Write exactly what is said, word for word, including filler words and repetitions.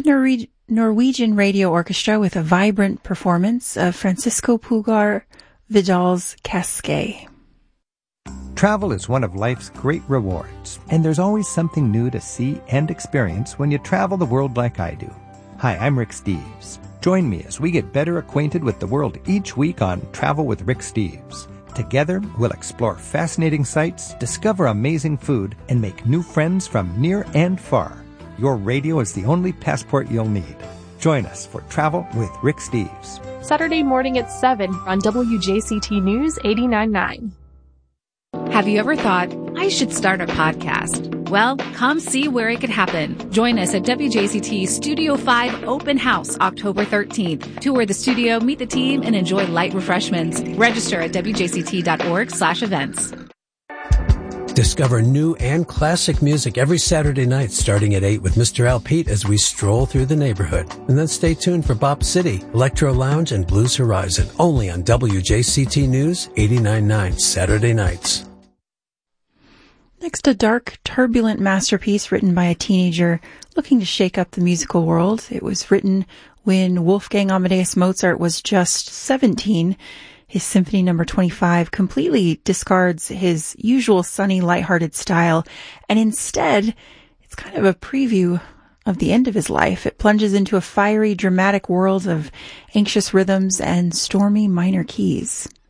The Norwe- Norwegian Radio Orchestra with a vibrant performance of Francisco Pugar Vidal's Casquet. Travel is one of life's great rewards, and there's always something new to see and experience when you travel the world like I do. Hi, I'm Rick Steves. Join me as we get better acquainted with the world each week on Travel with Rick Steves. Together, we'll explore fascinating sights, discover amazing food, and make new friends from near and far. Your radio is the only passport you'll need. Join us for Travel with Rick Steves. Saturday morning at seven on W J C T News eighty-nine point nine. Have you ever thought, I should start a podcast? Well, come see where it could happen. Join us at W J C T Studio five Open House October thirteenth. Tour the studio, meet the team, and enjoy light refreshments. Register at W J C T dot org slash events. Discover new and classic music every Saturday night starting at eight with Mister Al Pete as we stroll through the neighborhood. And then stay tuned for Bop City, Electro Lounge, and Blues Horizon, only on W J C T News eighty-nine point nine Saturday nights. Next, a dark, turbulent masterpiece written by a teenager looking to shake up the musical world. It was written when Wolfgang Amadeus Mozart was just seventeen. His Symphony Number twenty-five completely discards his usual sunny, lighthearted style, and instead, it's kind of a preview of the end of his life. It plunges into a fiery, dramatic world of anxious rhythms and stormy minor keys.